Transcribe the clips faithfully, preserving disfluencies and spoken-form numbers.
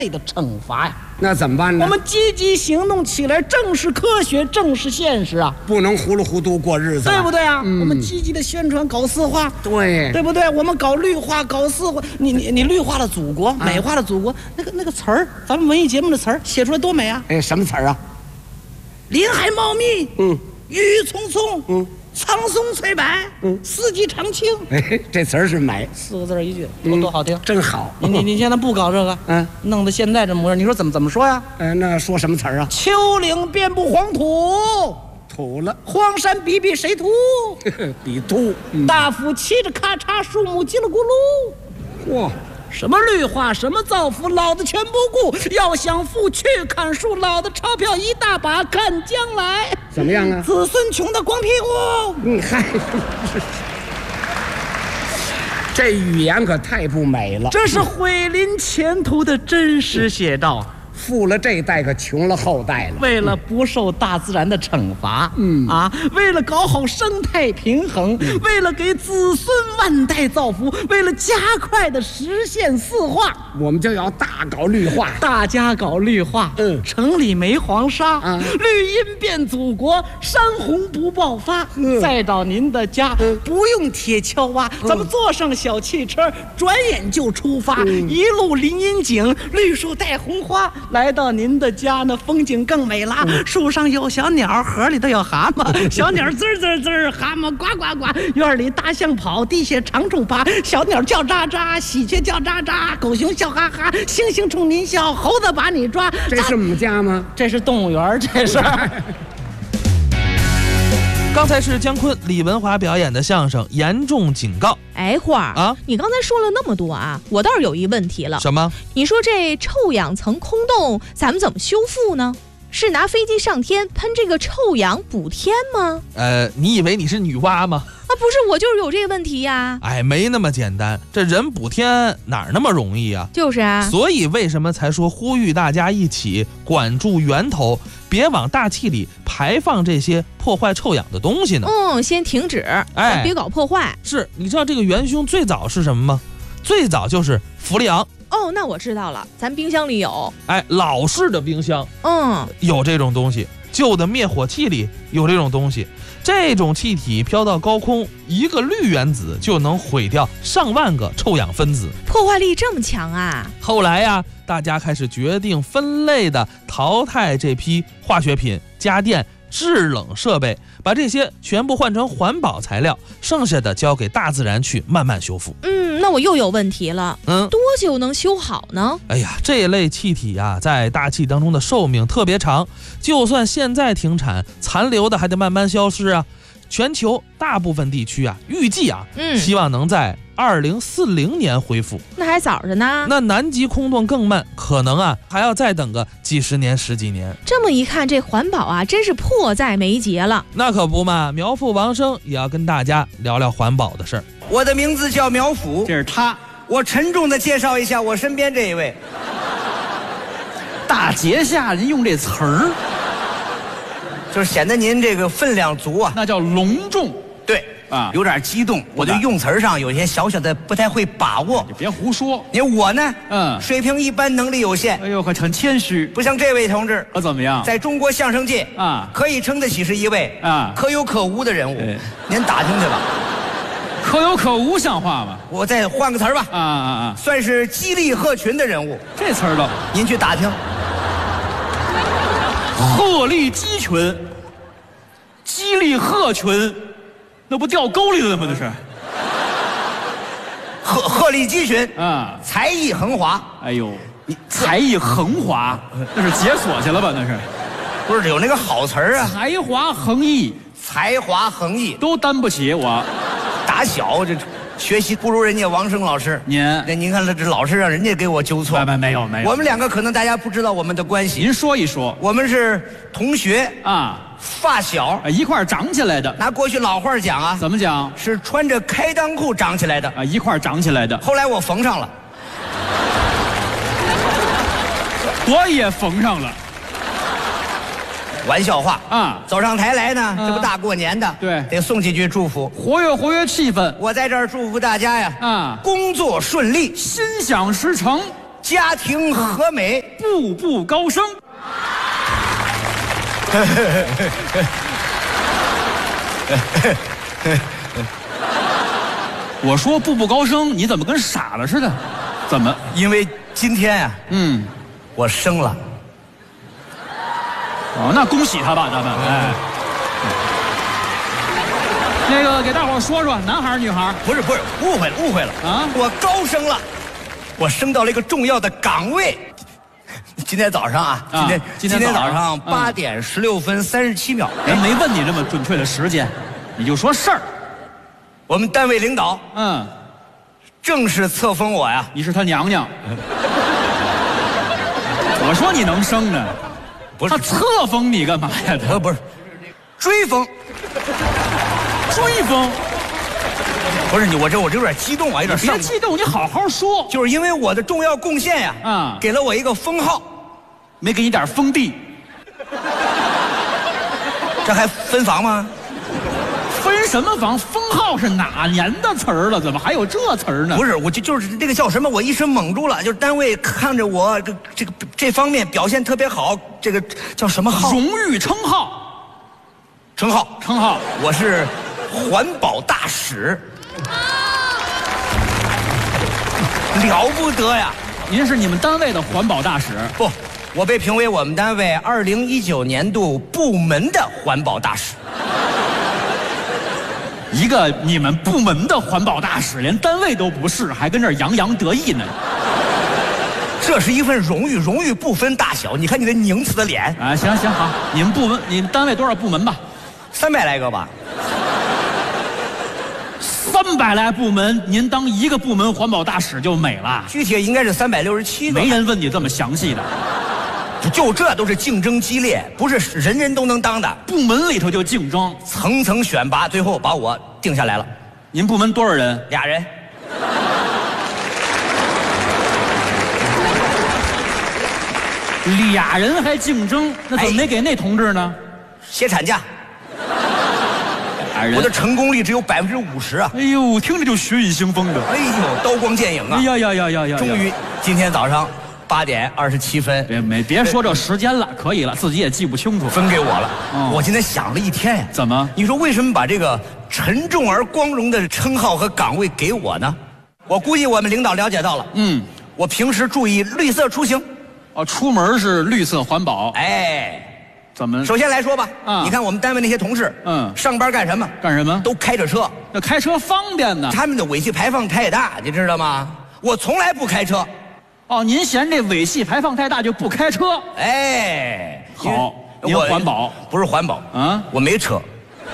的惩罚呀。 那怎么办呢？ 我们积极行动起来，正是科学，正是现实啊！ 不能糊里糊涂过日子， 对不对啊？ 嗯、 我们积极的宣传，搞四化， 对， 对不对？我们搞绿化，搞四化，你你你绿化了祖国，美化了祖国，那个那个词儿，咱们文艺节目的词儿写出来多美啊！ 哎，什么词儿啊？ 林海茂密， 嗯， 郁郁葱葱， 嗯。 苍松翠柏，嗯，四季常青。 哎，这词儿是美， 四个字一句，多多好听， 真好。 你你你现在不搞这个，嗯，弄得现在这模样，你说怎么怎么说呀？ 呃，那说什么词儿啊？ 丘陵遍布黄土， 土了； 荒山比比谁秃？ 比秃。 嗯、大斧骑着咔嚓，树木叽里咕噜。 哇！ 什么绿化，什么造福，老子全不顾。要想富，去砍树，老子钞票一大把，看将来。 怎么样啊？ 子孙穷的光屁股。 你看，这语言可太不美了。 这是毁林前途的真实写照。 富了这代，可穷了后代了。 为了不受大自然的惩罚，嗯啊，为了搞好生态平衡，嗯、为了给子孙万代造福，为了加快的实现四化， 我们就要大搞绿化。 大家搞绿化，嗯，城里没黄沙，啊、绿荫遍祖国，山洪不爆发。嗯、再到您的家，嗯、不用铁锹挖，嗯、咱们坐上小汽车，转眼就出发，嗯、一路林荫景，绿树带红花。来到您的家呢，风景更美啦。嗯、树上有小鸟，河里头有蛤蟆，小鸟滋滋滋，蛤蟆呱呱呱。院里大象跑，地下长虫爬，小鸟叫喳喳，喜鹊叫喳喳，狗熊笑哈哈，猩猩冲您笑，猴子把你抓。 这是我们家吗？ 这是动物园，这是。 刚才是姜昆、李文华表演的相声《严重警告》。 哎，花儿啊，你刚才说了那么多啊，我倒是有一问题了。 什么？ 你说这臭氧层空洞，咱们怎么修复呢？是拿飞机上天喷这个臭氧补天吗？ 呃，你以为你是女娲吗？ 啊，不是，我就是有这个问题呀。 哎，没那么简单，这人补天哪儿那么容易啊？ 就是啊。 所以为什么才说呼吁大家一起管住源头，别往大气里排放这些破坏臭氧的东西呢？ 嗯，先停止，哎，别搞破坏。 是，你知道这个元凶最早是什么吗？最早就是氟利昂。 哦，那我知道了，咱冰箱里有。 哎，老式的冰箱， 嗯， 有这种东西。旧的灭火器里有这种东西。这种气体飘到高空，一个氯原子就能毁掉上万个臭氧分子， 破坏力这么强啊！ 后来呀，大家开始决定分类的淘汰这批化学品、家电、制冷设备，把这些全部换成环保材料，剩下的交给大自然去慢慢修复。 嗯，那我又有问题了。嗯，多久能修好呢？ 哎呀，这类气体啊，在大气当中的寿命特别长，就算现在停产，残留的还得慢慢消失啊。全球大部分地区啊，预计啊，嗯，希望能在二零四零年恢复。 那还早着呢。 那南极空洞更慢，可能啊还要再等个几十年、十几年。 这么一看，这环保啊，真是迫在眉睫了。 那可不嘛，苗阜王声也要跟大家聊聊环保的事儿。 我的名字叫苗阜， 这是他。 我沉重的介绍一下我身边这一位。 大节下人用这词儿， 就是显得您这个分量足啊， 那叫隆重。 对啊，有点激动，我对用词上有些小小的不太会把握。 你别胡说。 你我呢， 嗯， 水平一般，能力有限。 哎呦，可很谦虚， 不像这位同志。 我怎么样？ 在中国相声界啊， 可以称得起是一位啊可有可无的人物。您打听去吧。 可有可无像话吗？ 我再换个词儿吧。 啊啊啊！ 算是激励鹤群的人物。 这词儿了， 您去打听。 鹤立鸡群，激励鹤群，那不掉沟里了吗？那是。 鹤鹤立鸡群啊， 才艺横华。 哎呦，你才艺横华，那是解锁去了吧？那是。 不是有那个好词儿啊？ 才华横溢， 才华横溢都担不起我。 打小这学习不如人家王声老师。 您， 那您看这老师让人家给我纠错。 没没有没有。 我们两个可能大家不知道我们的关系。 您说一说。 我们是同学啊， 发小， 一块儿长起来的。 拿过去老话讲啊， 怎么讲？ 是穿着开裆裤长起来的啊，一块儿长起来的。 后来我缝上了， 我也缝上了。 玩笑话啊！ 走上台来呢，啊、这不大过年的， 对， 得送几句祝福， 活跃活跃气氛。 我在这儿祝福大家呀， 啊， 工作顺利， 心想事成， 家庭和美， 步步高升。我说步步高升，你怎么跟傻了似的？怎么？ 因为今天呀、啊， 嗯， 我生了。 哦，那恭喜他吧，咱们。哎，那个给大伙说说，男孩女孩？ 不是不是，误会了误会了啊！我高升了，我升到了一个重要的岗位。今天早上啊，今天、啊、今天早上八点十六分三十七秒， 人没问你这么准确的时间，你就说事儿。 我们单位领导，嗯，正式册封我呀。 你是他娘娘。我说你能升呢， 不是他册封你干嘛呀？ 他不是追封， 追封。 不是你，我这我这有点激动啊，有点上。 别激动，你好好说。 就是因为我的重要贡献呀，啊，给了我一个封号， 没给你点封地。 这还分房吗？ 分什么房？封号是哪年的词儿了？怎么还有这词儿呢？ 不是，我就就是这个叫什么？我一时蒙住了。就是单位看着我这这个这方面表现特别好，这个叫什么号？ 荣誉称号。 称号， 称号。 我是环保大使。了不得呀！ 您是你们单位的环保大使？ 不，我被评为我们单位二零一九年度部门的环保大使。 一个你们部门的环保大使，连单位都不是，还跟这儿洋洋得意呢。 这是一份荣誉，荣誉不分大小。你看你这拧死的脸啊！行行好，你们部门，你们单位多少部门吧？ 三百来个吧。 三百来部门，您当一个部门环保大使就美了。 具体应该是三百六十七个。 没人问你这么详细的。 就这都是竞争激烈，不是人人都能当的。 部门里头就竞争， 层层选拔，最后把我定下来了。 您部门多少人？ 俩人。 俩人还竞争，那怎么没给那同志呢？ 歇产假。我的成功率只有百分之五十啊！ 哎呦，听着就血雨腥风的。 哎呦，刀光剑影啊！ 哎呀呀呀呀呀！ 终于今天早上八点二十七分， 别没别说这时间了，可以了，自己也记不清楚， 分给我了。哦、我今天想了一天呀， 怎么？ 你说为什么把这个沉重而光荣的称号和岗位给我呢？我估计我们领导了解到了。嗯，我平时注意绿色出行。 哦，出门是绿色环保。 哎。 怎么？ 首先来说吧，啊，你看我们单位那些同事，嗯，上班干什么？ 干什么？ 都开着车。 那开车方便呢。 他们的尾气排放太大，你知道吗？我从来不开车。 哦，您嫌这尾气排放太大就不开车？ 哎， 好，您环保不是环保啊？我没车。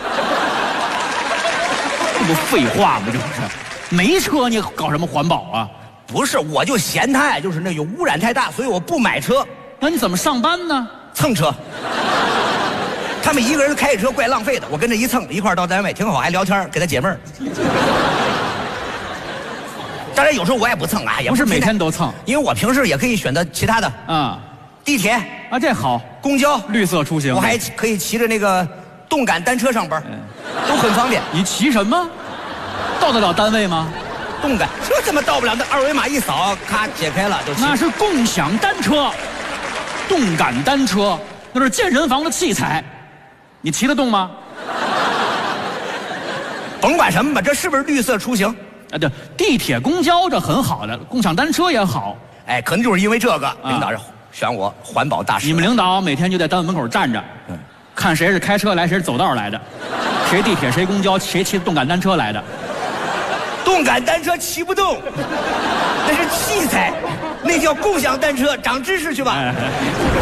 这不废话吗？这不是，没车你搞什么环保啊？ 不是，我就嫌它呀，就是那有污染太大，所以我不买车。 那你怎么上班呢？ 蹭车。他们一个人开着车怪浪费的，我跟着一蹭一块到单位挺好，还聊天给他解闷儿。当然有时候我也不蹭啊，也不是每天都蹭， 因为我平时也可以选择其他的啊，地铁啊这好， 公交绿色出行， 我还可以骑着那个动感单车上班，都很方便。 你骑什么？到得了单位吗？ 动感这怎么到不了？那二维码一扫，咔解开了就骑。 那是共享单车，动感单车那是健身房的器材。你骑得动吗？ 甭管什么吧，这是不是绿色出行？ 啊，对，地铁、公交这很好的，共享单车也好。 哎，可能就是因为这个，领导选我环保大使。 你们领导每天就在单位门口站着，嗯，看谁是开车来，谁是走道来的，谁地铁，谁公交，谁骑动感单车来的。 动感单车骑不动，那是器材，那叫共享单车。长知识去吧。哎哎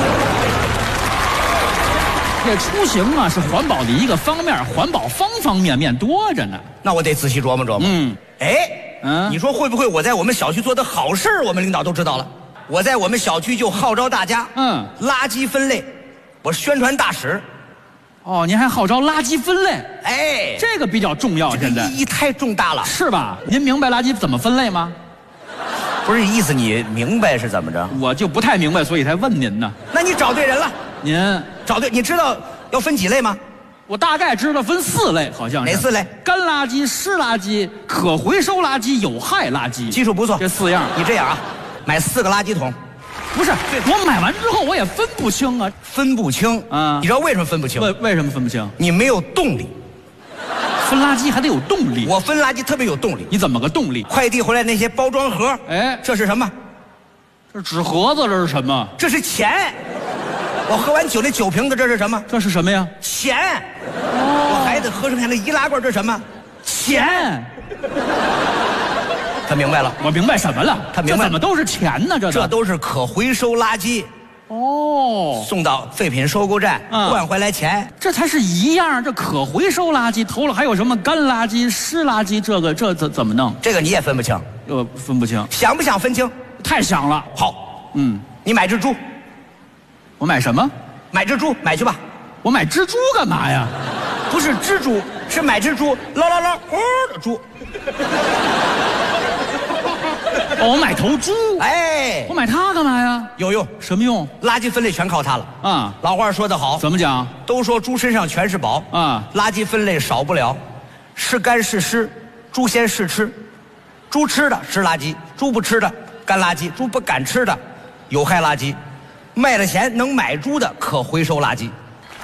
这出行啊是环保的一个方面，环保方方面面多着呢。 那我得仔细琢磨琢磨。嗯，哎，嗯，你说会不会我在我们小区做的好事我们领导都知道了？我在我们小区就号召大家，嗯，垃圾分类，我宣传大使。 哦，您还号召垃圾分类？ 哎， 这个比较重要，现在意义太重大了， 是吧？您明白垃圾怎么分类吗？ 不是意思，你明白是怎么着？ 我就不太明白，所以才问您呢。 那你找对人了。 您找对，你知道要分几类吗？ 我大概知道分四类，好像是。 哪四类？ 干垃圾、湿垃圾、可回收垃圾、有害垃圾。 技术不错， 这四样。 你这样啊， 买四个垃圾桶。 不是，我买完之后我也分不清啊， 分不清啊！你知道为什么分不清？ 为为什么分不清？ 你没有动力。 分垃圾还得有动力。 我分垃圾特别有动力。 你怎么个动力？ 快递回来那些包装盒， 哎， 这是什么？ 这纸盒子，这是什么？ 这是钱。我喝完酒那酒瓶子，这是什么？ 这是什么呀？ 钱。哦、我孩子喝剩下那易拉罐，这是什么？钱。他明白了， 我明白什么了？ 他明白怎么都是钱呢？这这都是可回收垃圾。哦，送到废品收购站，嗯、换回来钱， 这才是一样。这可回收垃圾投了，还有什么干垃圾、湿垃圾？这个这怎怎么弄？ 这个你也分不清， 呃，分不清。 想不想分清？ 太想了。 好， 嗯， 你买只猪。 我买什么？ 买只猪，买去吧。 我买只猪干嘛呀？ 不是蜘蛛，是买只猪，捞捞捞，呼的猪。 哦，我买头猪。 哎， 我买它干嘛呀？ 有用。 什么用？ 垃圾分类全靠它了。 啊， 老话说得好。 怎么讲？ 都说猪身上全是宝。啊，垃圾分类少不了，是干是湿，猪先试吃。猪吃的湿垃圾，猪不吃的干垃圾，猪不敢吃的有害垃圾。卖了钱能买猪的可回收垃圾。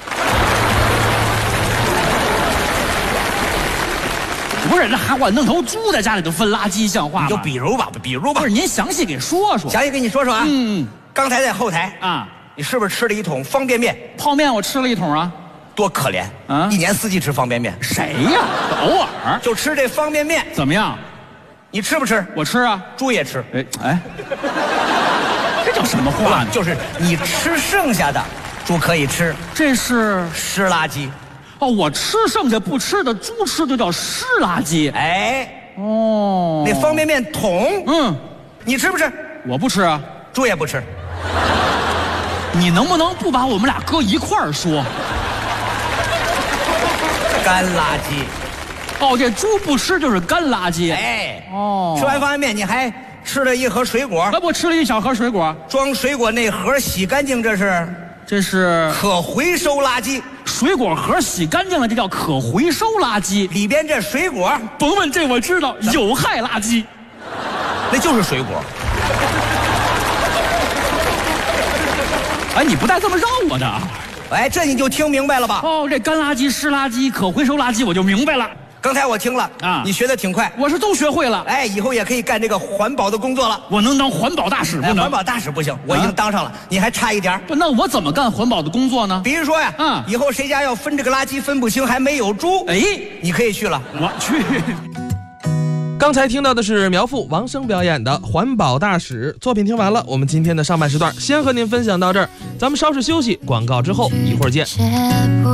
不是，那还我弄头猪在家里头分垃圾，像话吗？ 就比如吧，比如吧。 不是，您详细给说说。 详细给你说说啊。 嗯， 刚才在后台啊， 你是不是吃了一桶方便面？ 泡面我吃了一桶啊。 多可怜啊！一年四季吃方便面。 谁呀？偶尔就吃这方便面， 怎么样？ 你吃不吃？ 我吃啊。 猪也吃。 哎哎，这叫什么话呢？ 就是你吃剩下的，猪可以吃。 这是湿垃圾。 哦，我吃剩下不吃的，猪吃就叫湿垃圾。 哎， 哦， 那方便面桶， 嗯， 你吃不吃？ 我不吃啊， 猪也不吃。 你能不能不把我们俩搁一块儿说？ 干垃圾。 哦，这猪不吃就是干垃圾。 哎， 哦， 吃完方便面你还吃了一盒水果。 那不吃了一小盒水果， 装水果那盒洗干净，这是这是可回收垃圾。 水果盒洗干净了，这叫可回收垃圾。 里边这水果， 甭问，这我知道，有害垃圾。 那就是水果。 哎，你不带这么绕我的。 哎，这你就听明白了吧？ 哦，这干垃圾、湿垃圾、可回收垃圾，我就明白了。 刚才我听了啊，你学得挺快， 我是都学会了。 哎，以后也可以干这个环保的工作了。 我能当环保大使不能？ 环保大使不行，我已经当上了，你还差一点。 不，那我怎么干环保的工作呢？ 比如说呀，嗯，以后谁家要分这个垃圾分不清，还没有猪，哎，你可以去了。 我去。 刚才听到的是苗阜、王声表演的环保大使作品。听完了，我们今天的上半时段先和您分享到这儿，咱们稍事休息，广告之后一会儿见。